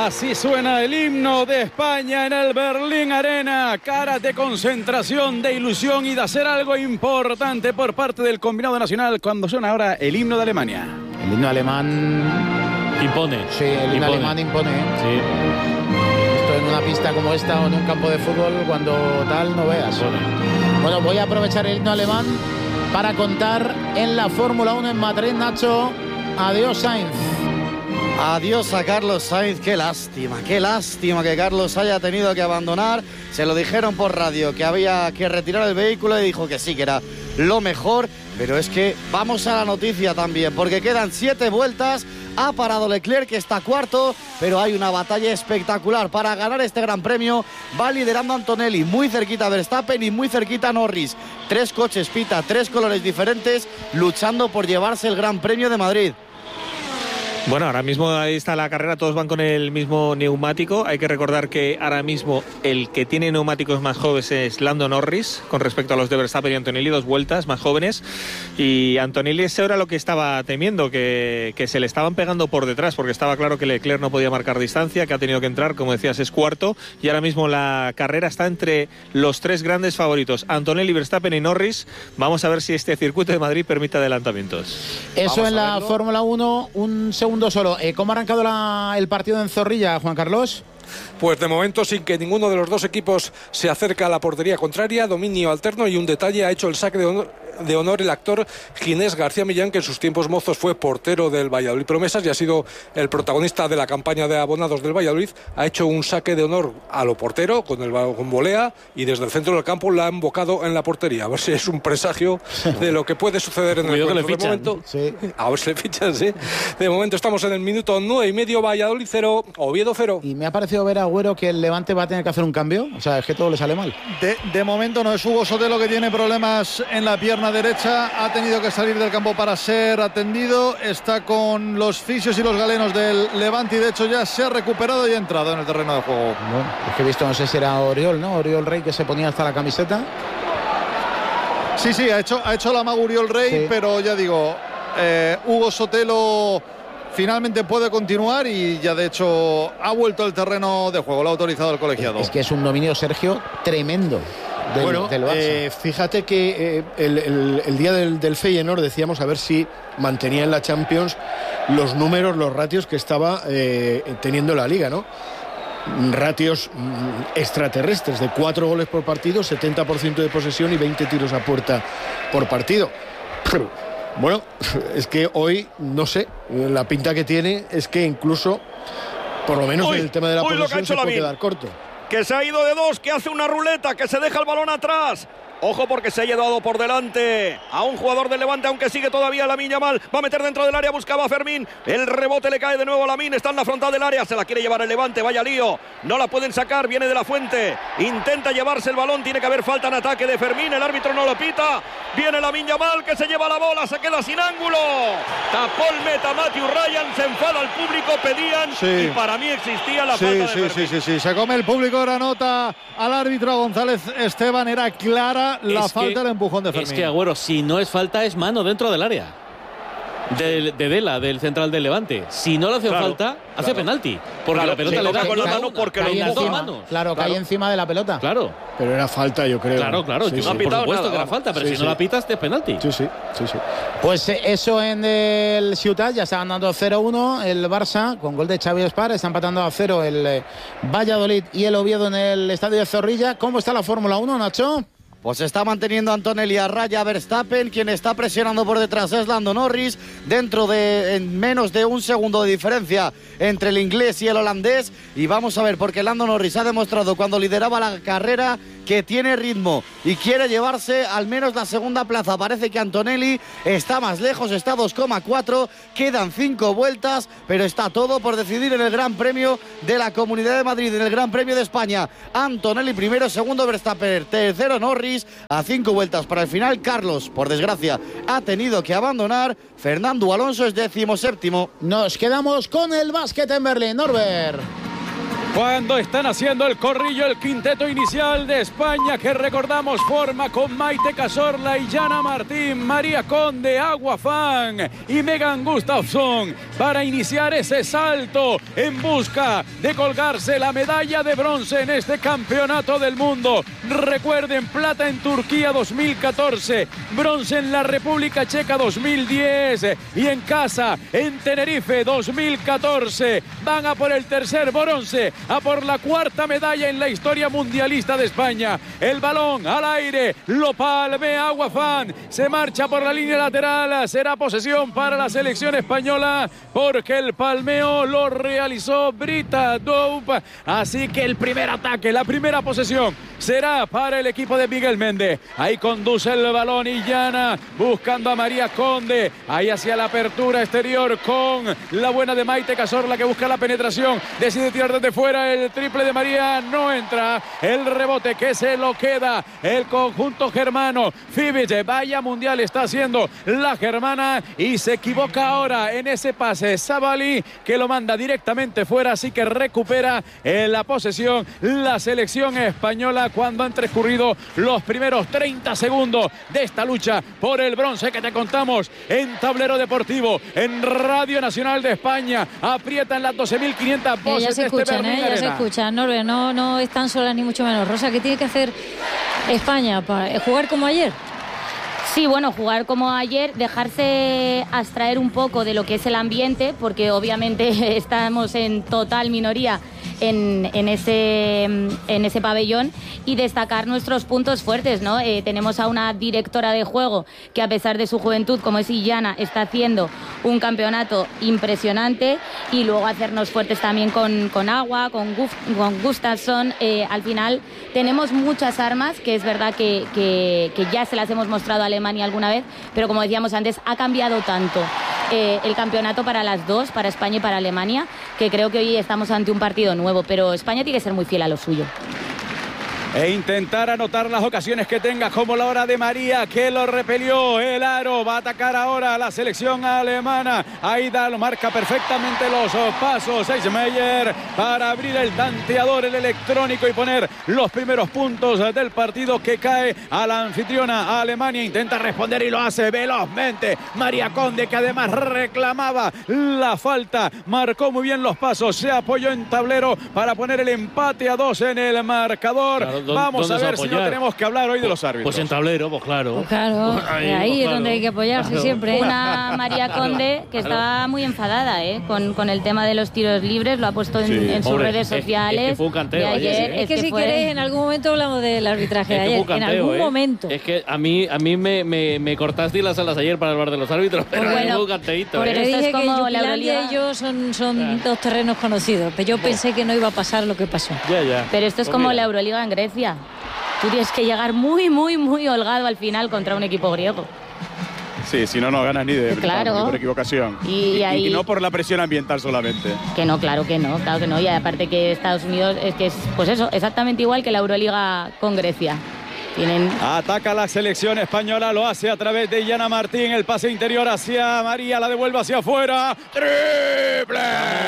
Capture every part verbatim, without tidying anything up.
Así suena el himno de España en el Berlín Arena. Caras de concentración, de ilusión y de hacer algo importante por parte del combinado nacional cuando suena ahora el himno de Alemania. El himno alemán impone. Sí, el himno impone. alemán impone. Sí. Esto en una pista como esta o en un campo de fútbol, cuando tal, no veas. Impone. Bueno, voy a aprovechar el himno alemán para contar en la Fórmula uno en Madrid, Nacho. Adiós, Sainz. Adiós a Carlos Sainz, qué lástima, qué lástima que Carlos haya tenido que abandonar. Se lo dijeron por radio que había que retirar el vehículo y dijo que sí, que era lo mejor. Pero es que vamos a la noticia también, porque quedan siete vueltas. Ha parado Leclerc, que está cuarto, pero hay una batalla espectacular para ganar este Gran Premio. Va liderando Antonelli, muy cerquita Verstappen y muy cerquita Norris. Tres coches pita, tres colores diferentes, luchando por llevarse el Gran Premio de Madrid. Bueno, ahora mismo ahí está la carrera, todos van con el mismo neumático. Hay que recordar que ahora mismo el que tiene neumáticos más jóvenes es Lando Norris, con respecto a los de Verstappen y Antonelli, dos vueltas más jóvenes. Y Antonelli, eso era lo que estaba temiendo, que, que se le estaban pegando por detrás, porque estaba claro que Leclerc no podía marcar distancia, que ha tenido que entrar, como decías, es cuarto. Y ahora mismo la carrera está entre los tres grandes favoritos, Antonelli, Verstappen y Norris. Vamos a ver si este circuito de Madrid permite adelantamientos. Eso Vamos en la Fórmula uno, un segundo solo. Eh, ¿Cómo ha arrancado la, el partido en Zorrilla, Juan Carlos? Pues de momento, sin que ninguno de los dos equipos se acerque a la portería contraria, dominio alterno, y un detalle: ha hecho el saque de honor, de honor el actor Ginés García Millán, que en sus tiempos mozos fue portero del Valladolid Promesas y ha sido el protagonista de la campaña de abonados del Valladolid. Ha hecho un saque de honor a lo portero con el con volea, y desde el centro del campo la ha embocado en la portería. A ver si es un presagio de lo que puede suceder en el Cuidado encuentro. que le De momento, sí. A ver si le fichan, sí. De momento estamos en el minuto nueve y medio, Valladolid cero, Oviedo cero. Y me ha parecido ver a Agüero que el Levante va a tener que hacer un cambio. O sea, es que todo le sale mal. De, de momento no es Hugo Sotelo, que tiene problemas en la pierna derecha. Ha tenido que salir del campo para ser atendido. Está con los fisios y los galenos del Levante y de hecho ya se ha recuperado y ha entrado en el terreno de juego. Bueno, es que he visto, no sé si era Oriol, ¿no? Oriol Rey, que se ponía hasta la camiseta. Sí, sí, ha hecho, ha hecho la maga Oriol Rey, sí. Pero ya digo, eh, Hugo Sotelo finalmente puede continuar y ya de hecho ha vuelto al terreno de juego, lo ha autorizado el colegiado. Es que es un dominio, Sergio, tremendo del, bueno, del Barça. Eh, fíjate que eh, el, el, el día del, del Feyenoord decíamos a ver si mantenía en la Champions los números, los ratios que estaba eh, teniendo la Liga, ¿no? Ratios mm, extraterrestres de cuatro goles por partido, setenta por ciento de posesión y veinte tiros a puerta por partido. Bueno, es que hoy, no sé, la pinta que tiene es que incluso, por lo menos uy, en el tema de la posesión, se puede quedar corto. Que se ha ido de dos, que hace una ruleta, que se deja el balón atrás. Ojo, porque se ha llevado por delante a un jugador del Levante, aunque sigue todavía Lamine Yamal. Va a meter dentro del área, buscaba a Fermín. El rebote le cae de nuevo a Lamine, está en la frontal del área. Se la quiere llevar el Levante, vaya lío. No la pueden sacar, viene de la Fuente. Intenta llevarse el balón, tiene que haber falta en ataque de Fermín. El árbitro no lo pita. Viene Lamine Yamal, que se lleva la bola, se queda sin ángulo. Tapó el meta Matthew Ryan, se enfada al público, pedían. Sí. Y para mí existía la sí, falta sí, de sí, sí, sí, sí. Se come el público, ahora nota al árbitro González Esteban, era clara la es falta, que, el empujón de Fermín. Es que, Agüero, si no es falta, es mano dentro del área. De, de Dela, del central del Levante. Si no le hace claro, falta, hace claro. penalti. Porque claro, la pelota le da con la mano porque lo empuja manos. Claro, cae claro. encima de la pelota. Claro. Pero era falta, yo creo. Claro, claro. Sí, sí. No por supuesto nada, que era falta, pero sí, si sí. no la pitas, te es penalti. Sí, sí, sí, sí. Pues eso en el Ciutat, ya está ganando cero uno el Barça, con gol de Xavi Espar. Está empatando a cero el Valladolid y el Oviedo en el estadio de Zorrilla. ¿Cómo está la Fórmula uno, Nacho? Pues está manteniendo Antonelli a raya Verstappen. Quien está presionando por detrás es Lando Norris. Dentro de en menos de un segundo de diferencia entre el inglés y el holandés. Y vamos a ver, porque Lando Norris ha demostrado cuando lideraba la carrera que tiene ritmo y quiere llevarse al menos la segunda plaza. Parece que Antonelli está más lejos, está dos coma cuatro, quedan cinco vueltas, pero está todo por decidir en el Gran Premio de la Comunidad de Madrid, en el Gran Premio de España. Antonelli primero, segundo Verstappen, tercero Norris, a cinco vueltas para el final. Carlos, por desgracia, ha tenido que abandonar. Fernando Alonso es décimo séptimo. Nos quedamos con el básquet en Berlín, Norbert. cuando están haciendo el corrillo el quinteto inicial de España, que recordamos forma con Maite Cazorla y Yana Martín, María Conde, Agua Fan y Megan Gustafsson, para iniciar ese salto en busca de colgarse la medalla de bronce en este campeonato del mundo. Recuerden, plata en Turquía dos mil catorce, bronce en la República Checa dos mil diez y en casa en Tenerife dos mil catorce. Van a por el tercer bronce, a por la cuarta medalla en la historia mundialista de España. El balón al aire, lo palmea Agua Fan, se marcha por la línea lateral, será posesión para la selección española porque el palmeo lo realizó Brita Doupe, así que el primer ataque, la primera posesión será para el equipo de Miguel Méndez. Ahí conduce el balón Illana buscando a María Conde, ahí hacia la apertura exterior con la buena de Maite Cazorla, que busca la penetración, decide tirar desde fuera, el triple de María no entra, el rebote que se lo queda el conjunto germano. Fibic, vaya mundial está haciendo la germana, y se equivoca ahora en ese pase Sabali, que lo manda directamente fuera, así que recupera en la posesión la selección española cuando han transcurrido los primeros treinta segundos de esta lucha por el bronce que te contamos en Tablero Deportivo, en Radio Nacional de España. Aprietan las doce mil quinientas voces. Eh, ya se de escuchan, este eh, ya se escuchan, Norbert, no, no están solas ni mucho menos. Rosa, ¿qué tiene que hacer España para jugar como ayer? Sí, bueno, jugar como ayer, dejarse abstraer un poco de lo que es el ambiente, porque obviamente estamos en total minoría en, en, ese, en ese pabellón, y destacar nuestros puntos fuertes, ¿no? Eh, tenemos a una directora de juego que, a pesar de su juventud, como es Illana, está haciendo un campeonato impresionante, y luego hacernos fuertes también con, con Agua, con, Guf, con Gustafsson. Eh, al final tenemos muchas armas, que es verdad que, que, que ya se las hemos mostrado a Alemania alguna vez, pero como decíamos antes, ha cambiado tanto eh, el campeonato para las dos, para España y para Alemania, que creo que hoy estamos ante un partido nuevo, pero España tiene que ser muy fiel a lo suyo. E intentar anotar las ocasiones que tenga, como la hora de María, que lo repelió el aro. Va a atacar ahora a la selección alemana. Ahí da, lo marca perfectamente los pasos Eichmeyer para abrir el tanteador, el electrónico, y poner los primeros puntos del partido, que cae a la anfitriona a Alemania. Intenta responder y lo hace velozmente María Conde, que además reclamaba la falta. Marcó muy bien los pasos, se apoyó en tablero para poner el empate a dos en el marcador. Claro. Vamos a ver si no tenemos que hablar hoy de los árbitros. Pues en tablero, pues claro. Pues claro, ahí, ahí pues es claro. donde hay que apoyarse claro. siempre. Una María Conde que claro. estaba muy enfadada ¿eh? con, con el tema de los tiros libres, lo ha puesto en, sí. en sus Hombre, redes sociales. Es, es que fue un canteo de ayer. ayer ¿eh? Es que, es que si fue... queréis, en algún momento hablamos del arbitraje de ayer. Canteo, en algún ¿eh? momento. Es que a mí, a mí me, me, me cortaste las alas ayer para hablar de los árbitros, pero pues bueno, fue un canteíto. Porque ¿eh? dije es como que Yupilandia y yo son, son ah. dos terrenos conocidos, pero yo oh. pensé que no iba a pasar lo que pasó. Ya, ya. Pero esto es pues como mira. la Euroliga en Grecia. Tú tienes que llegar muy, muy, muy holgado al final contra un equipo griego. Sí, si no, no ganas ni de claro. por equivocación. Y, y, ahí... y no por la presión ambiental solamente. Que no, claro que no, claro que no. Y aparte que Estados Unidos es que es, pues eso, exactamente igual que la Euroliga con Grecia. Tienen... Ataca la selección española, lo hace a través de Illana Martín, el pase interior hacia María, la devuelve hacia afuera. ¡Triple!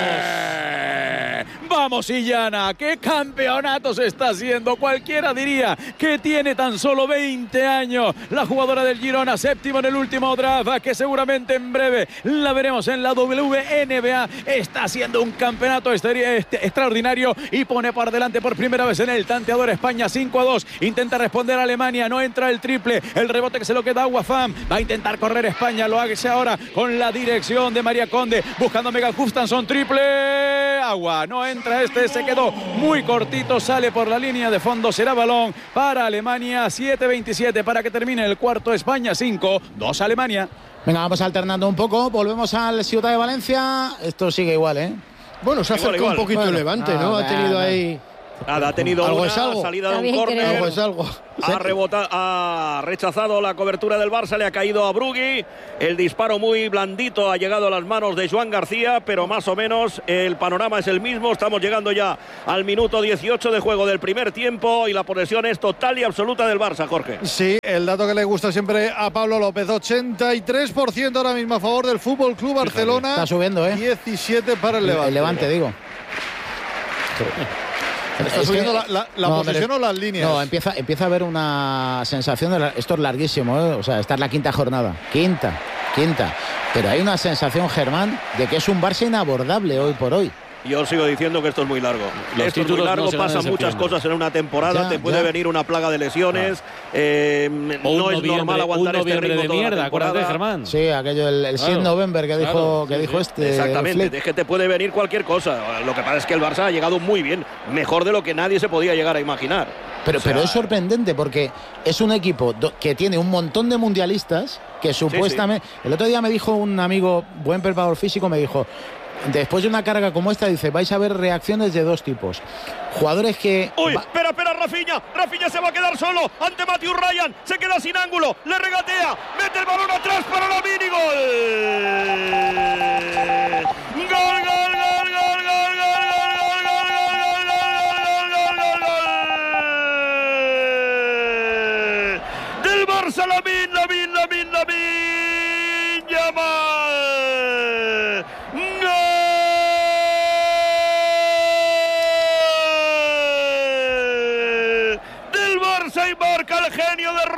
Vamos, Illana, qué campeonato se está haciendo. Cualquiera diría que tiene tan solo veinte años. La jugadora del Girona, séptimo en el último draft, que seguramente en breve la veremos en la W N B A. Está haciendo un campeonato extraordinario y pone por delante por primera vez en el tanteador España cinco a dos. Intenta responder a Alemania, no entra el triple. El rebote que se lo queda a Agua Fan. Va a intentar correr España, lo hace ahora con la dirección de María Conde, buscando Megan Gustafsson, triple. Agua, no entra. Este se quedó muy cortito, sale por la línea de fondo, será balón para Alemania. Siete veintisiete para que termine el cuarto. España cinco, dos Alemania. Venga, vamos alternando un poco, volvemos al Ciudad de Valencia. Esto sigue igual, ¿eh? Bueno, se acercó un poquito bueno, el Levante, ¿no? Ha tenido ahí... Nada, ha tenido algo una es algo. salida de un córner. Algo es algo. Ha, rebotado, ha rechazado la cobertura del Barça, le ha caído a Brugui. El disparo muy blandito ha llegado a las manos de Joan García, pero más o menos el panorama es el mismo. Estamos llegando ya al minuto dieciocho de juego del primer tiempo y la posesión es total y absoluta del Barça, Jorge. Sí, el dato que le gusta siempre a Pablo López, ochenta y tres por ciento ahora mismo a favor del Fútbol Club Barcelona. Está subiendo, ¿eh? diecisiete para el Levante. El Levante, digo. ¿Estás subiendo la, la, la no, posesión pero, o las líneas? No, empieza, empieza a haber una sensación de la, esto es larguísimo, ¿eh? O sea, esta es la quinta jornada, quinta, quinta, pero hay una sensación, Germán, de que es un Barça inabordable hoy por hoy. Yo sigo diciendo que esto es muy largo. Los esto es muy largo, no pasan muchas cosas en una temporada, ya, te puede ya. venir una plaga de lesiones, ah. eh, no es normal aguantar un este ritmo de mierda, acuérdate, Germán. Sí, aquello, el, el claro. seis de noviembre que dijo, claro, que sí, dijo sí. este. Exactamente, es que te puede venir cualquier cosa. Lo que pasa es que el Barça ha llegado muy bien, mejor de lo que nadie se podía llegar a imaginar. Pero, o sea, pero es sorprendente porque es un equipo que tiene un montón de mundialistas que supuestamente... Sí, sí. El otro día me dijo un amigo, buen preparador físico, me dijo... Después de una carga como esta, dice, vais a ver reacciones de dos tipos. Jugadores que... ¡Uy! Espera, espera, Rafinha. Rafinha se va a quedar solo ante Matthew Ryan. Se queda sin ángulo. Le regatea. Mete el balón atrás para la mini. ¡Gol! ¡Gol, gol, gol, gol, gol, gol, gol, gol, gol, gol, gol, gol! Del Barça, Lamine, Lamine, Lamine, Lamine Yamal. El genio de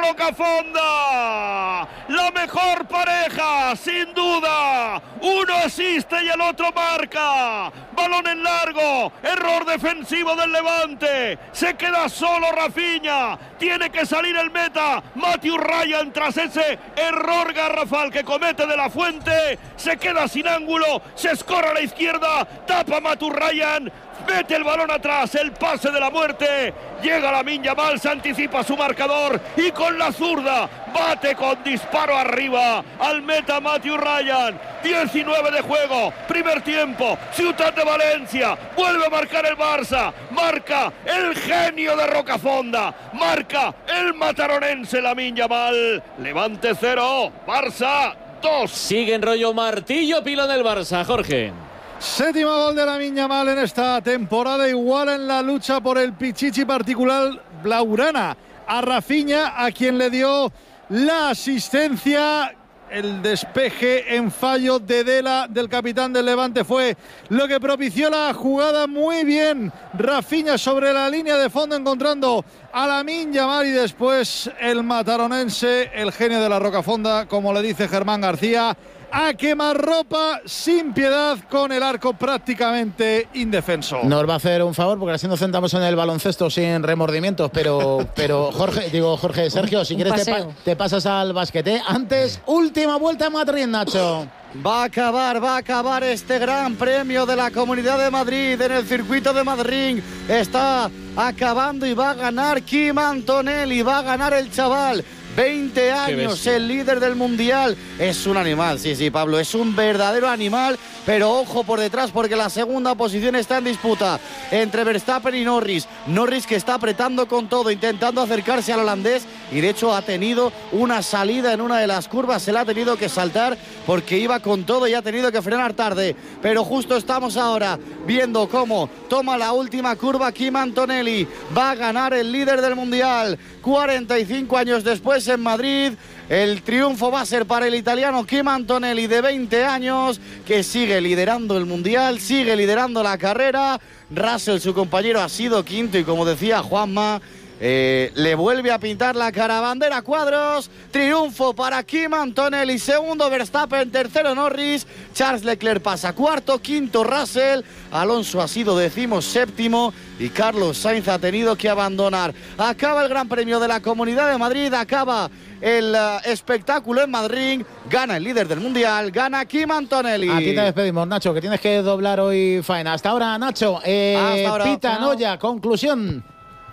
Rocafonda, la mejor pareja, sin duda. Uno asiste y el otro marca. Balón en largo, error defensivo del Levante. Se queda solo Rafinha. Tiene que salir el meta Matthew Ryan tras ese error garrafal que comete De La Fuente. Se queda sin ángulo, se escorre a la izquierda, tapa Matthew Ryan. Mete el balón atrás, el pase de la muerte. Llega Lamine Yamal, se anticipa su marcador y con la zurda bate con disparo arriba al meta Matthew Ryan. diecinueve de juego, primer tiempo, Ciutat de Valencia. Vuelve a marcar el Barça. Marca el genio de Rocafonda. Marca el mataronense Lamine Yamal. Levante cero, Barça dos. Sigue en rollo martillo pilón del Barça, Jorge. Séptimo gol de Lamine Yamal en esta temporada, igual en la lucha por el pichichi particular blaugrana a Rafinha, a quien le dio la asistencia. El despeje en fallo de Dela, del capitán del Levante, fue lo que propició la jugada. Muy bien Rafinha sobre la línea de fondo, encontrando a Lamine Yamal, y después el mataronense, el genio de la Rocafonda, como le dice Germán García, a quemarropa sin piedad con el arco prácticamente indefenso. Nos va a hacer un favor porque así nos sentamos en el baloncesto sin remordimientos, pero, pero Jorge, digo Jorge, Sergio, si quieres te, pa te pasas al basquete. Antes, última vuelta en Madrid, Nacho. Va a acabar, va a acabar este gran premio de la Comunidad de Madrid en el circuito de Madrid. Está acabando y va a ganar Kim Antonelli, va a ganar el chaval. veinte años, el líder del mundial. Es un animal, sí, sí, Pablo, es un verdadero animal, pero ojo por detrás porque la segunda posición está en disputa entre Verstappen y Norris. Norris que está apretando con todo, intentando acercarse al holandés, y de hecho ha tenido una salida en una de las curvas, se la ha tenido que saltar porque iba con todo y ha tenido que frenar tarde. Pero justo estamos ahora viendo cómo toma la última curva Kim Antonelli. Va a ganar el líder del mundial cuarenta y cinco años después en Madrid. El triunfo va a ser para el italiano Kim Antonelli, de veinte años, que sigue liderando el mundial, sigue liderando la carrera. Russell, su compañero, ha sido quinto y, como decía Juanma, Eh, le vuelve a pintar la cara bandera cuadros. Triunfo para Kim Antonelli, segundo Verstappen, tercero Norris, Charles Leclerc pasa cuarto, quinto Russell, Alonso ha sido decimo séptimo y Carlos Sainz ha tenido que abandonar. Acaba el Gran Premio de la Comunidad de Madrid, acaba el uh, espectáculo en Madrid, gana el líder del mundial, gana Kim Antonelli. A ti te despedimos, Nacho, que tienes que doblar hoy faena. Hasta ahora, Nacho. Eh, Hasta ahora. Pita Noya, conclusión.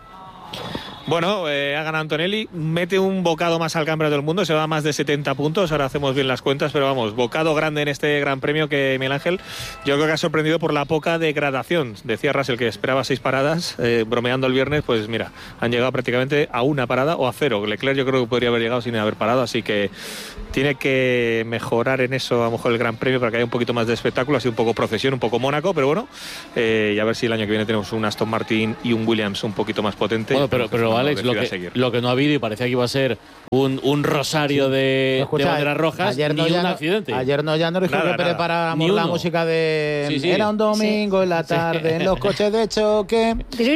Bueno, eh, ha ganado Antonelli, mete un bocado más al campeonato del mundo, se va a más de setenta puntos, ahora hacemos bien las cuentas, pero vamos, bocado grande en este Gran Premio que Miguel Ángel, yo creo que ha sorprendido por la poca degradación. Decía Russell que esperaba seis paradas, eh, bromeando el viernes, pues mira, han llegado prácticamente a una parada o a cero. Leclerc yo creo que podría haber llegado sin haber parado, así que tiene que mejorar en eso a lo mejor el Gran Premio para que haya un poquito más de espectáculo, así un poco procesión, un poco Mónaco, pero bueno, eh, y a ver si el año que viene tenemos un Aston Martin y un Williams un poquito más potente. Bueno, pero, pero Alex, lo, que, lo que no ha habido y parecía que iba a ser un, un rosario sí. de, Escucha, de banderas rojas, ayer ni no un ya accidente. No, ayer no ya no dijo nada, que preparáramos la música de sí, sí. era un domingo sí. en la tarde, sí. en los coches de choque.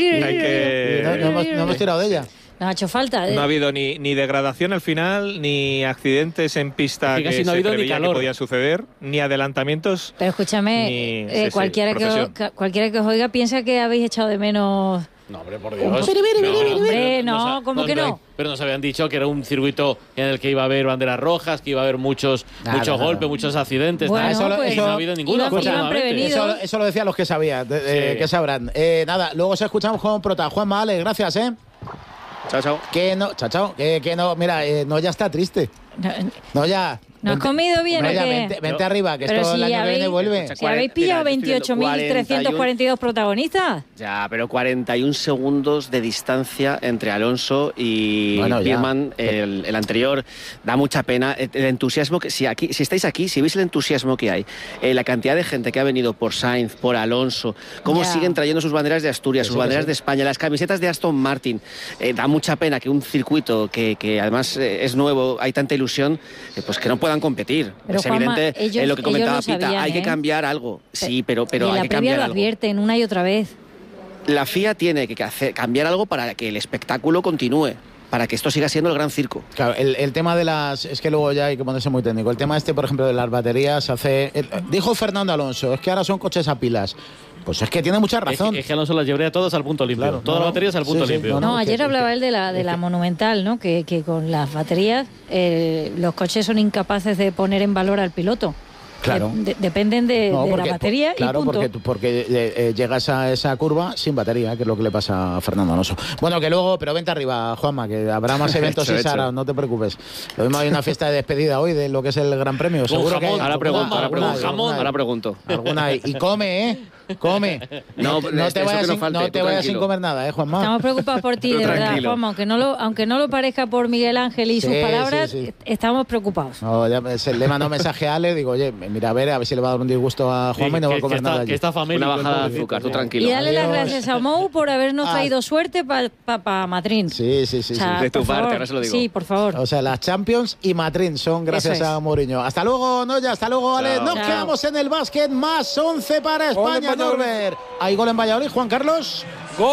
que... no, no, hemos, no hemos tirado de ella. No ha hecho falta. ¿eh? No ha habido ni, ni degradación al final, ni accidentes en pista que, que casi no se ha habido preveía ni calor. que podía suceder, ni adelantamientos. Pero escúchame, ni, eh, sí, cualquiera, sí, que os, cualquiera que os oiga piensa que habéis echado de menos... No, hombre, por Dios. No, hombre, no, no, ¿cómo no, que no? no? Pero nos habían dicho que era un circuito en el que iba a haber banderas rojas, que iba a haber muchos, nada, muchos nada. golpes, muchos accidentes. Bueno, eso, pues, eso, no ha habido ninguno. Eso, eso lo decían los que sabían, de, de, sí. que sabrán. Eh, nada, luego se escuchamos con Prota. Juanma, Ale, gracias, ¿eh? Chao, chao. Que no, chao, chao. Que, que no, mira, eh, no ya está triste. No, no ya. ¿No has comido bien no, o ya, qué? Vente, vente no. arriba, que pero esto si el año habéis, que viene vuelve. Si habéis pillado veintiocho mil trescientos cuarenta y dos protagonistas. Ya, pero cuarenta y un segundos de distancia entre Alonso y bueno, Birman, el, el anterior. Da mucha pena. El entusiasmo que si aquí, si estáis aquí, si veis el entusiasmo que hay, eh, la cantidad de gente que ha venido por Sainz, por Alonso, cómo ya. siguen trayendo sus banderas de Asturias, sí, sus banderas sí. de España, las camisetas de Aston Martin. Eh, da mucha pena que un circuito que, que además eh, es nuevo, hay tanta ilusión, eh, pues que no puedan competir. Pero, es Juanma, evidente, ellos, eh, lo que comentaba lo Pita, sabían, hay ¿eh? que cambiar algo. Sí, pero, pero y en hay la que previa cambiar lo algo. advierten una y otra vez. La F I A tiene que hacer, cambiar algo para que el espectáculo continúe, para que esto siga siendo el gran circo. Claro, el, el tema de las... Es que luego ya hay que ponerse muy técnico. El tema este, por ejemplo, de las baterías hace... El, dijo Fernando Alonso, es que ahora son coches a pilas. Pues es que tiene mucha razón. Es que, es que Alonso las llevaría todas al punto limpio. Claro, todas no, las baterías al punto sí, sí, limpio. No, no, ayer que, hablaba que, él de la, de la que, Monumental, ¿no? Que, que con las baterías eh, los coches son incapaces de poner en valor al piloto. Claro. De, de, dependen de, no, de porque, la batería por, claro, y punto. porque, porque eh, eh, llegas a esa curva sin batería, que es lo que le pasa a Fernando Alonso. Bueno, que luego, pero vente arriba, Juanma, que habrá más eventos hecho, y Sara, no te preocupes. Lo mismo hay una fiesta de despedida hoy de lo que es el Gran Premio. Seguro jamón, que hay, ahora pregunto, ahora alguna, pregunto, alguna, ahora pregunto. Alguna hay. Y come, ¿eh? Come. No, no, no te eso vayas, que no sin, falte, no te tú vayas tranquilo. sin comer nada, ¿eh, Juanma? Estamos preocupados por ti, Tú de verdad, tranquilo. Juanma. Aunque no, lo, aunque no lo parezca por Miguel Ángel y sus Sí, palabras, sí, sí. estamos preocupados. No, ya me- se, le mando un mensaje a Ale, digo, oye, mira, a ver, a ver si le va a dar un disgusto a Juanma y no va a comer que nada está, allí. que está famélico, Una bajada el de azúcar, tú pobrecito. tranquilo. Y dale las Adiós. gracias a Mou por habernos Ah. traído suerte para pa, pa Madrid. Sí, sí, sí. O sea, sí. De tu por parte, favor. ahora se lo digo. Sí, por favor. O sea, las Champions y Madrid son gracias Eso es. a Mourinho. Hasta luego, Noya, hasta luego, Ale. Chao. Nos Chao. quedamos en el básquet, más once para Gol en España, Valladolid. Norbert. Hay gol en Valladolid, Juan Carlos.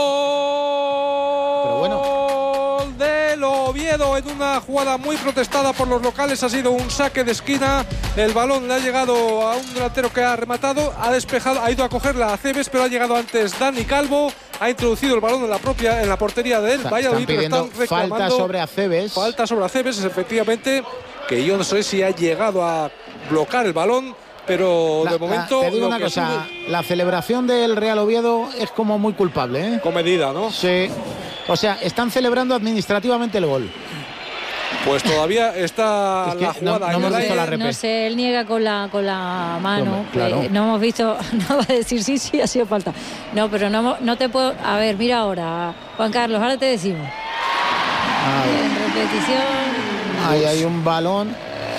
Gol Pero bueno. del Oviedo en una jugada muy protestada por los locales. Ha sido un saque de esquina. El balón le ha llegado a un delantero que ha rematado, ha despejado, ha ido a cogerla a Cebes, pero ha llegado antes Dani Calvo. Ha introducido el balón en la propia en la portería de él. Está- Valladolid, están pero pidiendo están reclamando falta sobre Aceves. Falta sobre Aceves, es efectivamente, que yo no sé si ha llegado a bloquear el balón, pero La- de la- momento te digo lo una que cosa, sube- la celebración del Real Oviedo es como muy culpable, ¿eh? con medida, ¿no? Sí. O sea, están celebrando administrativamente el gol. Pues todavía está Es que la no- jugada no en hemos el visto aire. la repe. No sé, él niega con la, con la mano. Hombre, claro. Eh, no hemos visto, no va a decir sí, sí, ha sido falta. No, pero no, hemos- no te puedo. A ver, mira ahora, Juan Carlos, ahora te decimos. A ver. En repetición. Ahí hay un balón.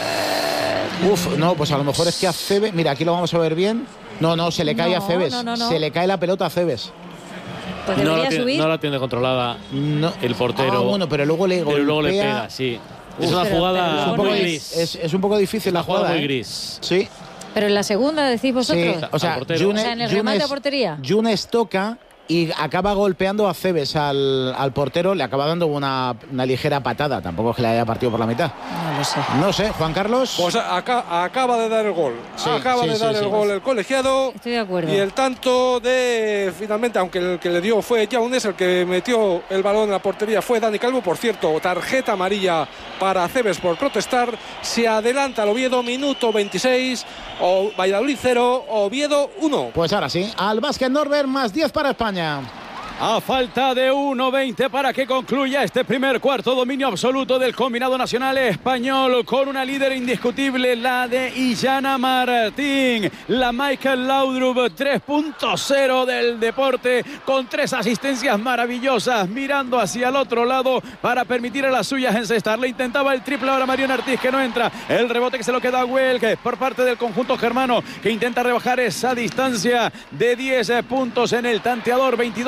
Uf, no, pues a lo mejor es que a Cebes. Mira, aquí lo vamos a ver bien. No, no, se le cae a No, Cebes. no, no, no. Se le cae la pelota a Cebes. Pues No debería la, tiene, subir. no la tiene controlada No. el portero. Ah, bueno, pero luego le pero luego le golpea. pega, sí. Uf, es una pero- jugada pero Es un, poco, muy no gris. es, es un poco difícil la Una jugada jugada. muy ¿eh? gris. Sí, Pero en la segunda decís vosotros. sí. O sea, Al portero. Yunes, O sea, en el Yunes- remate a portería. Yunes toca y acaba golpeando a Cebes al, al portero. Le acaba dando una, una ligera patada. Tampoco es que le haya partido por la mitad. No lo sé. No sé, Juan Carlos. Pues acá, acaba de dar el gol. Sí, acaba sí, de sí, dar sí. el gol el colegiado. Estoy de acuerdo. Y el tanto de, finalmente, aunque el que le dio fue Yaunes, el que metió el balón en la portería fue Dani Calvo. Por cierto, tarjeta amarilla para Cebes por protestar. Se adelanta el Oviedo, minuto veintiséis. O Valladolid cero, Oviedo uno. Pues ahora sí, al básquet Norbert, más diez para España. A falta de uno veinte para que concluya este primer cuarto, dominio absoluto del combinado nacional español con una líder indiscutible, la de Illana Martín, la Michael Laudrup tres punto cero del deporte, con tres asistencias maravillosas, mirando hacia el otro lado para permitir a las suyas encestar. Le intentaba el triple ahora Mariona Ortiz, que no entra, el rebote que se lo queda a Welke por parte del conjunto germano, que intenta rebajar esa distancia de diez puntos en el tanteador. Veintidós dos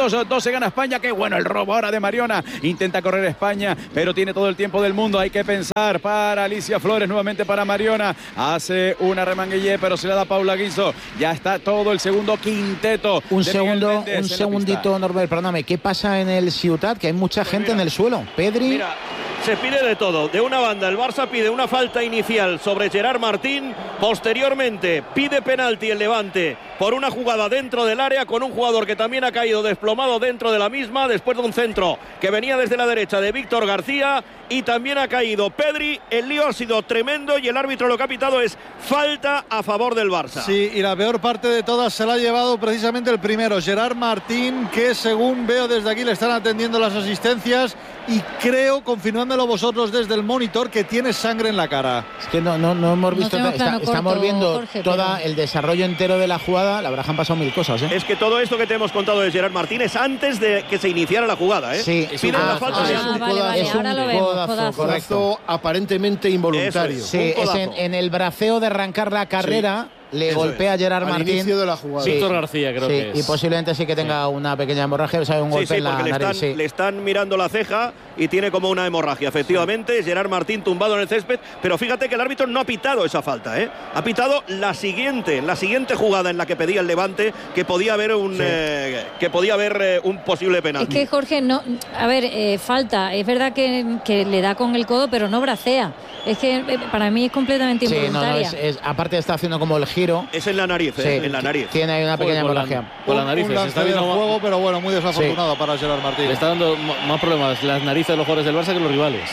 se gana España. Qué bueno el robo ahora de Mariona. Intenta correr España, pero tiene todo el tiempo del mundo. Hay que pensar para Alicia Flores, nuevamente para Mariona. Hace una remanguillé, pero se la da Paula Guinzo. Ya está todo el segundo quinteto. Un segundo, un segundito, Norbert, perdóname. ¿Qué pasa en el Ciutat? Que hay mucha pues gente mira, en el suelo. Pedri. Mira, se pide de todo. De una banda, el Barça pide una falta inicial sobre Gerard Martín. Posteriormente, pide penalti el Levante por una jugada dentro del área con un jugador que también ha caído desplomado dentro de la misma después de un centro que venía desde la derecha de Víctor García, y también ha caído Pedri. El lío ha sido tremendo y el árbitro lo que ha pitado es falta a favor del Barça. Sí, y la peor parte de todas se la ha llevado precisamente el primero, Gerard Martín, que según veo desde aquí le están atendiendo las asistencias y creo, confirmándomelo vosotros desde el monitor, que tiene sangre en la cara. Es que no, no, no hemos visto, no está, corto, estamos viendo Jorge, todo pero... el desarrollo entero de la jugada. La verdad, han pasado mil cosas, ¿eh? Es que todo esto que te hemos contado de Gerard Martín es antes de que se iniciara la jugada, ¿eh? Sí, piden ah, la falta. Ah, de ah, vale, vale, es ahora un lo vemos. codazo, Codazo, correcto. Aparentemente involuntario. Es, sí, es en, en el braceo de arrancar la carrera. Sí. Le Eso golpea a Gerard Martín. Al inicio de la jugada. Sí. Víctor García, creo sí, que es. Y posiblemente sí que tenga sí. una pequeña hemorragia, o sea, un sí, golpe sí, en la porque le nariz. están, Sí. le están mirando la ceja y tiene como una hemorragia, efectivamente. Sí. Gerard Martín tumbado en el césped, pero fíjate que el árbitro no ha pitado esa falta, ¿eh? Ha pitado la siguiente, la siguiente jugada en la que pedía el Levante, que podía haber un, sí. eh, que podía haber eh, un posible penalti. Es que Jorge, no, a ver, eh, falta. Es verdad que, que le da con el codo, pero no bracea. Es que eh, para mí es completamente sí, involuntaria. No, no, es, es, aparte está haciendo como el giro. Es en la nariz, sí. eh, en la nariz. Tiene ahí una pequeña hemorragia. Con la nariz. Un lance de juego, pero bueno, muy desafortunado sí. para Gerard Martín. Le está dando más problemas las narices de los jugadores del Barça que los rivales.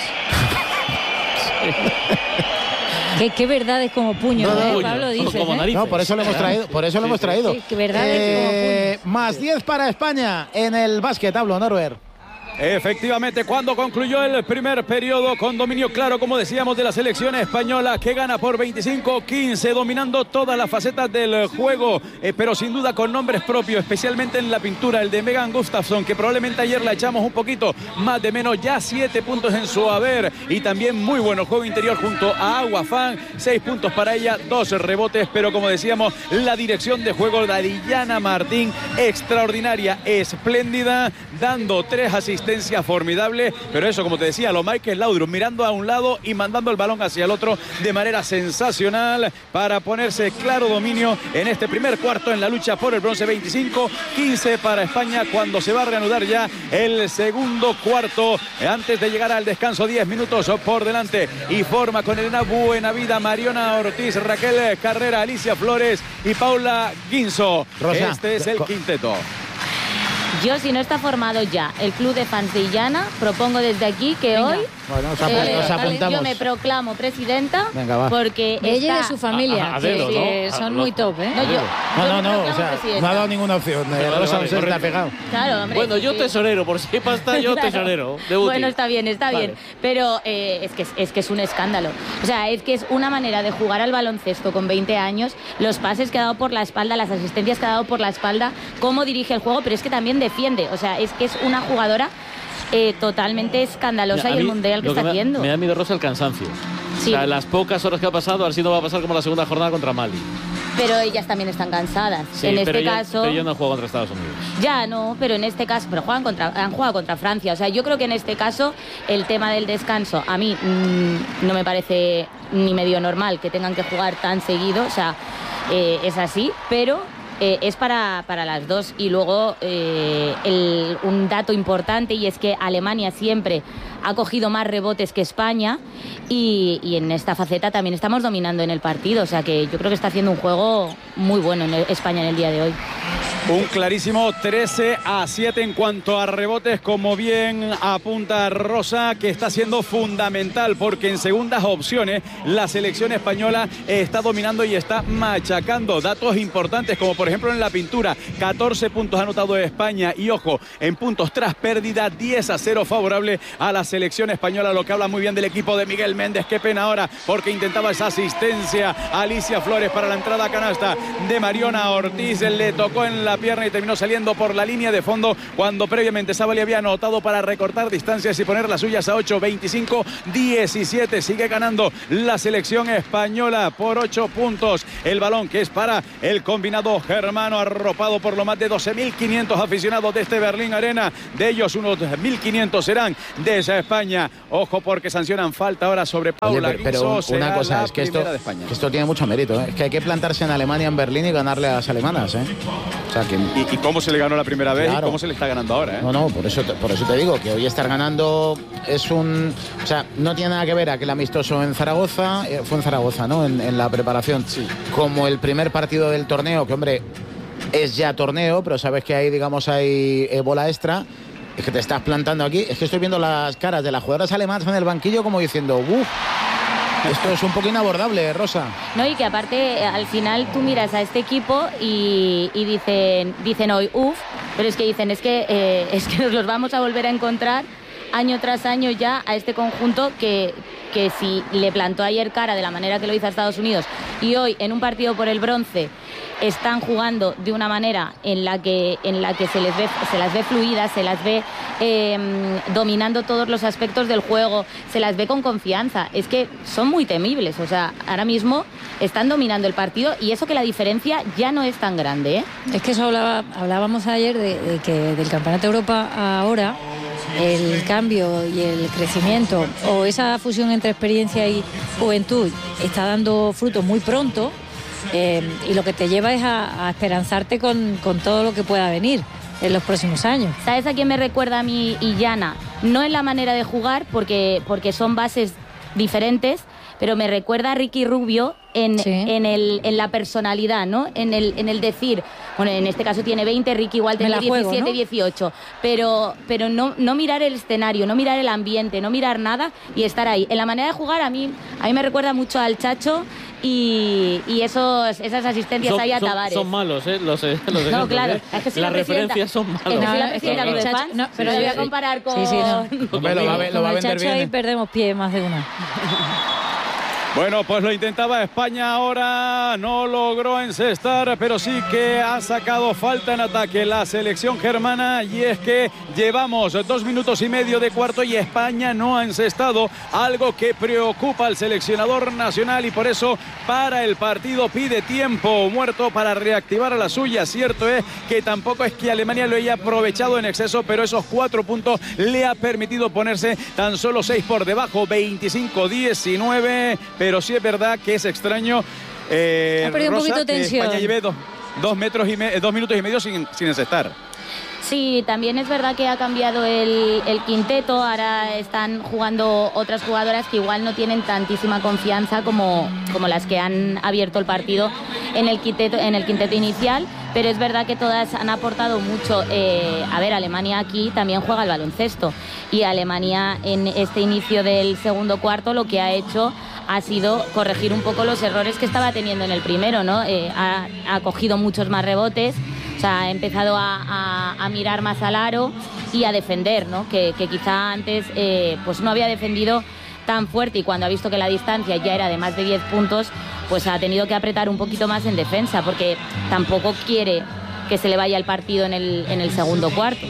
Qué, qué verdad es como puño, no, ¿eh? puño. Pablo dice. Como ¿eh? No, por eso lo hemos traído. Por eso lo hemos traído. Sí, qué verdad eh, es como puño. Más diez para España en el básquet, hablo, Norbert. Efectivamente, cuando concluyó el primer periodo con dominio claro, como decíamos, de la selección española, que gana por veinticinco quince, dominando todas las facetas del juego, eh, pero sin duda con nombres propios, especialmente en la pintura, el de Megan Gustafson, que probablemente ayer la echamos un poquito más de menos, ya siete puntos en su haber, y también muy bueno juego interior junto a Agua Fan, seis puntos para ella, dos rebotes, pero como decíamos, la dirección de juego de Diana Martín, extraordinaria, espléndida, dando tres asistencias formidable, pero eso, como te decía, lo Michael Laudrup mirando a un lado y mandando el balón hacia el otro de manera sensacional para ponerse claro dominio en este primer cuarto en la lucha por el bronce. Veinticinco quince para España cuando se va a reanudar ya el segundo cuarto antes de llegar al descanso. Diez minutos por delante y forma con Elena Buenavida, Mariona Ortiz, Raquel Carrera, Alicia Flores y Paula Guinzo. Rosa, este es el quinteto. Yo, si no está formado ya el club de fans de Illana, propongo desde aquí que Venga. hoy bueno, os eh, os apuntamos. yo me proclamo presidenta. Venga, va. Porque ella está... y de su familia, a, a, a que, dedo, que ¿no? son a, muy top, ¿eh? No, yo, No, yo no, me no, proclamo o sea, presidenta. no ha dado ninguna opción. Vale, Rosa vale, no se está pegado. Claro, hombre. Bueno, yo sí. tesorero, por si pasta yo Claro. tesorero. De útil. Bueno, está bien, está Vale. bien. Pero eh, es, que, es que es un escándalo. O sea, es que es una manera de jugar al baloncesto con veinte años, los pases que ha dado por la espalda, las asistencias que ha dado por la espalda, cómo dirige el juego, pero es que también defiende. O sea, es que es una jugadora eh, totalmente escandalosa. Mira, y el mí mundial que lo está me, haciendo. Me da miedo, Rosa, el cansancio. Sí. O sea, las pocas horas que ha pasado, así no va a pasar como la segunda jornada contra Mali. Pero ellas también están cansadas. Sí, en pero este yo, caso. Pero yo no juego contra Estados Unidos. Ya, no, pero en este caso, pero juegan contra, han jugado contra Francia. O sea, yo creo que en este caso el tema del descanso a mí mmm, no me parece ni medio normal que tengan que jugar tan seguido. O sea, eh, es así, pero eh, es para, para las dos. Y luego eh, el, un dato importante, y es que Alemania siempre ha cogido más rebotes que España, y, y en esta faceta también estamos dominando en el partido. O sea que yo creo que está haciendo un juego muy bueno en el, España en el día de hoy. Un clarísimo trece a siete en cuanto a rebotes, como bien apunta Rosa, que está siendo fundamental porque en segundas opciones la selección española está dominando y está machacando. Datos importantes como por ejemplo en la pintura, catorce puntos ha anotado España, y ojo, en puntos tras pérdida, diez a cero favorable a la selección española, lo que habla muy bien del equipo de Miguel Méndez. Qué pena ahora porque intentaba esa asistencia a Alicia Flores para la entrada a canasta de Mariona Ortiz, le tocó en la la pierna y terminó saliendo por la línea de fondo cuando previamente Sabali había anotado para recortar distancias y poner las suyas a ocho, veinticinco diecisiete. Sigue ganando la selección española por ocho puntos. El balón que es para el combinado germano, arropado por lo más de doce mil quinientos aficionados de este Berlín Arena. De ellos unos mil quinientos serán de esa España. Ojo porque sancionan falta ahora sobre Paula. Oye, pero, pero una cosa es que esto, que esto tiene mucho mérito, ¿eh? Es que hay que plantarse en Alemania, en Berlín y ganarle a las alemanas, ¿eh? O sea, que... ¿Y, ¿Y cómo se le ganó la primera vez? Claro. ¿Y cómo se le está ganando ahora? ¿eh? No, no, por eso, te, por eso te digo que hoy estar ganando es un... O sea, no tiene nada que ver aquel amistoso en Zaragoza, eh, fue en Zaragoza, ¿no? En, en la preparación. Sí. Como el primer partido del torneo, que hombre, es ya torneo, pero sabes que ahí, digamos, hay eh, bola extra. Es que te estás plantando aquí. Es que estoy viendo las caras de las jugadoras alemanas en el banquillo como diciendo, uff, esto es un poco inabordable, Rosa. No, y que aparte, al final tú miras a este equipo y, y dicen, dicen hoy, uff, pero es que dicen, es que, eh, es que nos los vamos a volver a encontrar año tras año ya a este conjunto que, que si le plantó ayer cara de la manera que lo hizo a Estados Unidos y hoy en un partido por el bronce están jugando de una manera en la que, en la que se les ve, se las ve fluidas, se las ve eh, dominando todos los aspectos del juego, se las ve con confianza. Es que son muy temibles, o sea, ahora mismo están dominando el partido y eso que la diferencia ya no es tan grande, ¿eh? Es que eso hablaba, hablábamos ayer de, de que del Campeonato de Europa ahora el cambio y el crecimiento o esa fusión entre experiencia y juventud está dando frutos muy pronto. Eh, y lo que te lleva es a, a esperanzarte con, con todo lo que pueda venir en los próximos años. ¿Sabes a quién me recuerda a mí Illana? No en la manera de jugar, porque, porque son bases diferentes, pero me recuerda a Ricky Rubio en, sí. en, el, en la personalidad, ¿no? En el, en el decir, bueno, en este caso tiene veinte, Ricky igual tiene diecisiete, ¿no? dieciocho, pero, pero no, no mirar el escenario, no mirar el ambiente, no mirar nada y estar ahí. En la manera de jugar a mí, a mí me recuerda mucho al Chacho y, y esos, esas asistencias son, ahí a son, Tavares. Son malos, ¿eh? Los, los no, ejemplos, claro. ¿eh? Es que soy las la referencias son malos. Es que soy la no, presidenta no, de no, fans, no, pero lo voy yo, a comparar con... Sí, sí, no. Hombre, lo va, lo va a vender bien. Ahí ¿eh? perdemos pie más de una. Bueno, pues lo intentaba España ahora, no logró encestar, pero sí que ha sacado falta en ataque la selección germana y es que llevamos dos minutos y medio de cuarto y España no ha encestado, algo que preocupa al seleccionador nacional y por eso para el partido pide tiempo muerto para reactivar a la suya. Cierto es que tampoco es que Alemania lo haya aprovechado en exceso, pero esos cuatro puntos le ha permitido ponerse tan solo seis por debajo, veinticinco diecinueve. Pero sí es verdad que es extraño, eh, ha perdido Rosa, un poquito de tensión. España lleve dos, dos, metros y me, dos minutos y medio sin, sin encestar. Sí, también es verdad que ha cambiado el, el quinteto, ahora están jugando otras jugadoras que igual no tienen tantísima confianza como, como las que han abierto el partido en el quinteto, en el quinteto inicial, pero es verdad que todas han aportado mucho. Eh, a ver, Alemania aquí también juega al baloncesto y Alemania en este inicio del segundo cuarto lo que ha hecho ha sido corregir un poco los errores que estaba teniendo en el primero, ¿no? Eh, ha, ha cogido muchos más rebotes, o sea, ha empezado a, a, a mirar más al aro y a defender, ¿no? Que, que quizá antes eh, pues no había defendido tan fuerte y cuando ha visto que la distancia ya era de más de diez puntos, pues ha tenido que apretar un poquito más en defensa porque tampoco quiere que se le vaya el partido en el, en el segundo cuarto.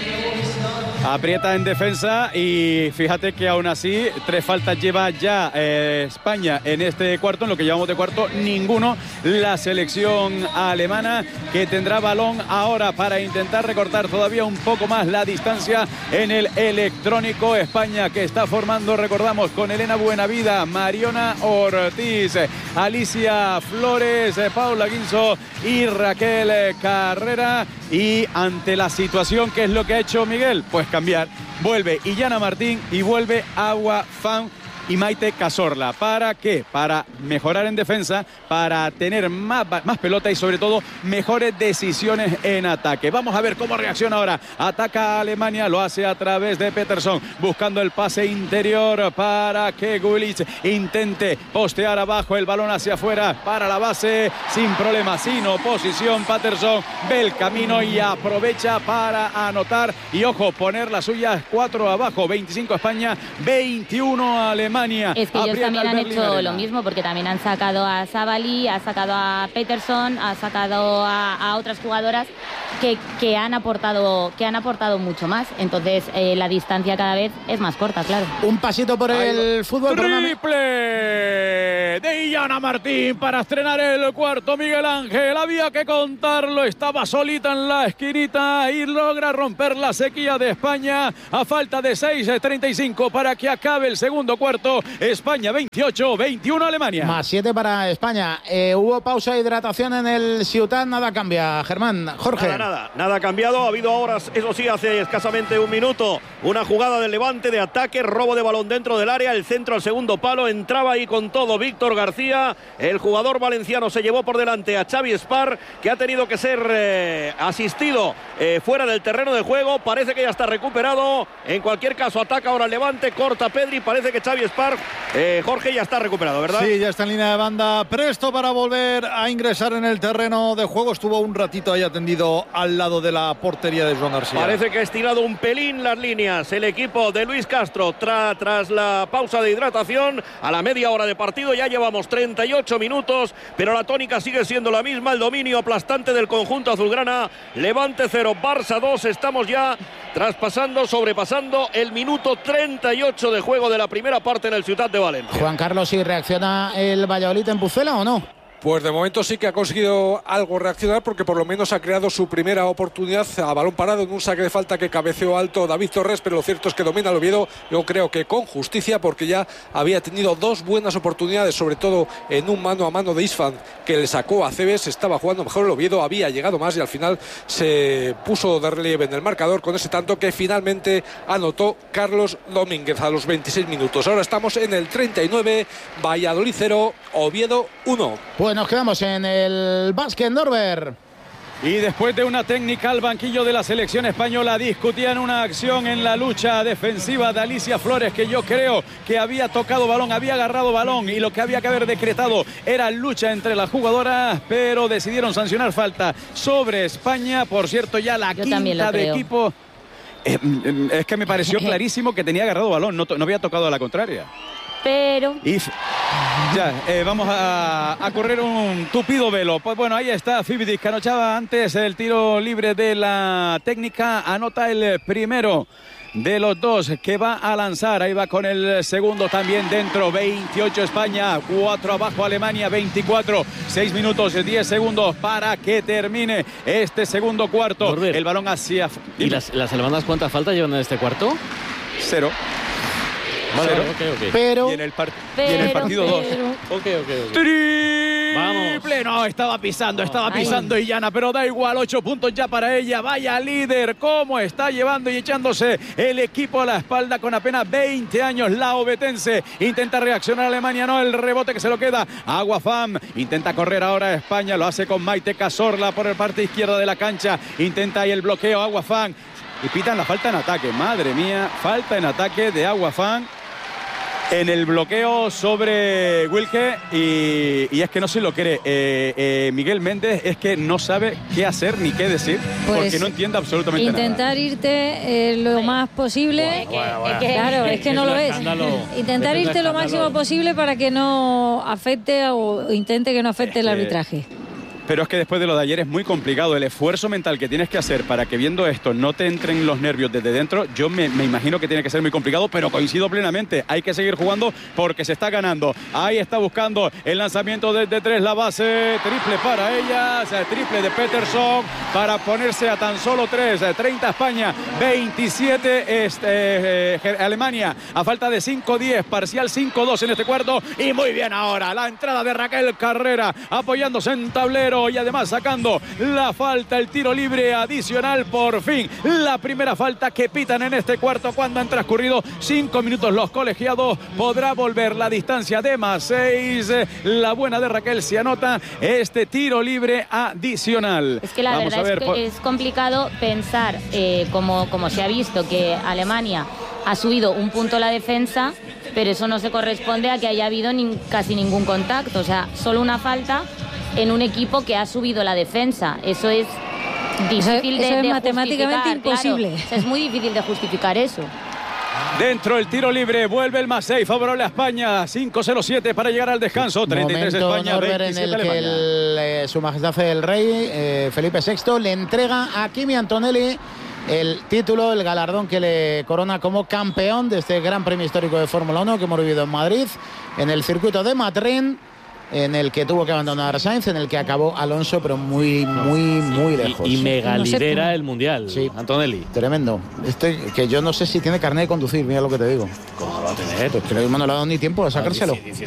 Aprieta en defensa y fíjate que aún así tres faltas lleva ya eh, España en este cuarto, en lo que llevamos de cuarto ninguno. La selección alemana que tendrá balón ahora para intentar recortar todavía un poco más la distancia en el electrónico. España que está formando, recordamos, con Elena Buenavida, Mariona Ortiz, Alicia Flores, Paula Guinzo y Raquel Carrera. Y ante la situación, ¿qué es lo que ha hecho Miguel? Pues cambiar. Vuelve Illana Martín y vuelve Agua Fan y Maite Cazorla. ¿Para qué? Para mejorar en defensa, para tener más, más pelota y sobre todo mejores decisiones en ataque. Vamos a ver cómo reacciona ahora. Ataca a Alemania, lo hace a través de Peterson, buscando el pase interior para que Gulic intente postear abajo el balón hacia afuera para la base, sin problema, sin oposición. Peterson ve el camino y aprovecha para anotar y ojo, poner las suyas cuatro abajo, veinticinco España, veintiuno Alemania. Alemania. Es que ellos aprieta también el han Berlín hecho Arena. lo mismo, porque también han sacado a Sabali, ha sacado a Peterson, ha sacado a, a otras jugadoras que, que, han aportado, que han aportado mucho más. Entonces eh, la distancia cada vez es más corta, claro. Un pasito por el fútbol. Triple de Illana Martín para estrenar el cuarto. Miguel Ángel, había que contarlo, estaba solita en la esquinita y logra romper la sequía de España a falta de seis treinta y cinco para que acabe el segundo cuarto. España veintiocho veintiuno Alemania. Más siete para España. Eh, hubo pausa de hidratación en el Ciutat, nada cambia. Germán, Jorge. Nada, nada, nada ha cambiado. Ha habido ahora, eso sí, hace escasamente un minuto, una jugada del Levante de ataque, robo de balón dentro del área, el centro al segundo palo, entraba ahí con todo Víctor García. El jugador valenciano se llevó por delante a Xavi Espar, que ha tenido que ser eh, asistido eh, fuera del terreno de juego. Parece que ya está recuperado. En cualquier caso, ataca ahora el Levante, corta Pedri. Parece que Xavi Espar, eh, Jorge, ya está recuperado, ¿verdad? Sí, ya está en línea de banda, presto para volver a ingresar en el terreno de juego. Estuvo un ratito ahí atendido al lado de la portería de Joan García. Parece que ha estirado un pelín las líneas el equipo de Luis Castro tra, tras la pausa de hidratación. A la media hora de partido ya llevamos treinta y ocho minutos, pero la tónica sigue siendo la misma. El dominio aplastante del conjunto azulgrana. Levante cero, Barça dos. Estamos ya traspasando, sobrepasando el minuto treinta y ocho de juego de la primera parte en el Ciutat de Valencia. Juan Carlos, ¿y reacciona el Valladolid en Pucela o no? Pues de momento sí que ha conseguido algo reaccionar, porque por lo menos ha creado su primera oportunidad a balón parado en un saque de falta que cabeceó alto David Torres, pero lo cierto es que domina el Oviedo, yo creo que con justicia, porque ya había tenido dos buenas oportunidades, sobre todo en un mano a mano de Isfan que le sacó a Cebes. Estaba jugando mejor el Oviedo, había llegado más y al final se puso de relieve en el marcador con ese tanto que finalmente anotó Carlos Domínguez a los veintiséis minutos. Ahora estamos en el treinta y nueve, Valladolid cero, Oviedo uno. Pues nos quedamos en el básquet, Norbert. Y después de una técnica al banquillo de la selección española, discutían una acción en la lucha defensiva de Alicia Flores, que yo creo que había tocado balón, había agarrado balón, y lo que había que haber decretado era lucha entre las jugadoras, pero decidieron sancionar falta sobre España. Por cierto, ya la yo quinta de equipo. Eh, es que me pareció clarísimo que tenía agarrado balón, no, no había tocado a la contraria. Pero y ya, eh, vamos a, a correr un tupido velo. Pues bueno, ahí está Fibidis, que anochaba antes el tiro libre de la técnica. Anota el primero de los dos que va a lanzar. Ahí va con el segundo también dentro. veintiocho España, cuatro abajo Alemania, veinticuatro. seis minutos, diez segundos para que termine este segundo cuarto. Norbert, el balón hacia... ¿Y las, las alemanas cuántas faltas llevan en este cuarto? Cero. Vale, Cero. okay, okay. Pero, y en el, par pero, y en el partido dos. Ok, ok, ok. Triple. Vamos. No, estaba pisando, estaba Ay. pisando Illana, pero da igual, ocho puntos ya para ella. Vaya líder, cómo está llevando y echándose el equipo a la espalda con apenas veinte años. La obetense intenta reaccionar Alemania, no, el rebote que se lo queda Aguafam. Intenta correr ahora España, lo hace con Maite Cazorla por el parte izquierda de la cancha. Intenta ahí el bloqueo Aguafam. Y pitan la falta en ataque, madre mía, falta en ataque de Aguafam en el bloqueo sobre Wilke, y, y es que no se lo cree. Eh, eh, Miguel Méndez es que no sabe qué hacer ni qué decir, pues porque no entiende absolutamente intentar nada. irte eh, lo más posible. Bueno, bueno, bueno. Claro, es que no lo es. Intentar irte lo máximo posible para que no afecte o intente que no afecte el arbitraje. Pero es que después de lo de ayer es muy complicado. El esfuerzo mental que tienes que hacer para que viendo esto no te entren los nervios desde dentro, yo me, me imagino que tiene que ser muy complicado, pero coincido plenamente. Hay que seguir jugando porque se está ganando. Ahí está buscando el lanzamiento desde tres, la base, triple para ella, o sea, triple de Peterson para ponerse a tan solo tres. treinta España, veintisiete este, eh, Alemania, a falta de cinco diez, parcial cinco dos en este cuarto. Y muy bien ahora la entrada de Raquel Carrera, apoyándose en tablero y además sacando la falta, el tiro libre adicional. Por fin la primera falta que pitan en este cuarto cuando han transcurrido cinco minutos. Los colegiados, podrá volver la distancia de más seis. La buena de Raquel, se anota este tiro libre adicional. Es que la Vamos verdad a ver, es que por... es complicado pensar, eh, como, como se ha visto, que Alemania ha subido un punto la defensa, pero eso no se corresponde a que haya habido ni, casi ningún contacto. O sea, solo una falta en un equipo que ha subido la defensa. Eso es difícil eso, de, eso de es matemáticamente justificar, imposible. claro. Es muy difícil de justificar eso. Dentro el tiro libre, vuelve el más seis, favorable a España. cinco cero siete para llegar al descanso. treinta y tres Momento, España, Norbert, veintisiete en el que Alemania. el, eh, Su Majestad el Rey, eh, Felipe sexto, le entrega a Kimi Antonelli el título, el galardón que le corona como campeón de este Gran Premio Histórico de Fórmula uno que hemos vivido en Madrid, en el circuito de Madrid, en el que tuvo que abandonar Sainz, en el que acabó Alonso, pero muy, muy, muy lejos. Y, y mega No sé lidera cómo. el Mundial, Sí. Antonelli. Tremendo. Este que yo no sé si tiene carnet de conducir, mira lo que te digo. ¿Cómo va a tener? Pues creo que no le ha dado ni tiempo a sacárselo. diecisiete